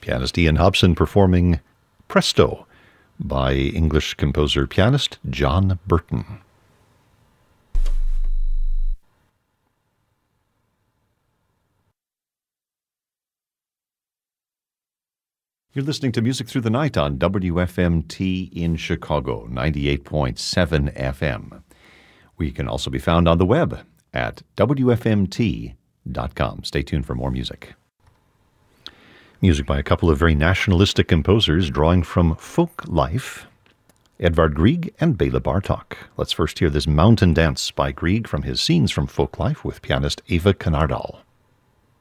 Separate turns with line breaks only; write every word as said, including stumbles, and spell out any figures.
Pianist Ian Hobson performing Presto by English composer-pianist John Burton. You're listening to Music Through the Night on W F M T in Chicago, ninety-eight point seven F M. We can also be found on the web at W F M T dot com. Stay tuned for more music. Music by a couple of very nationalistic composers drawing from folk life, Edvard Grieg and Bela Bartok. Let's first hear this Mountain Dance by Grieg from his Scenes from Folk Life with pianist Eva Kanardal.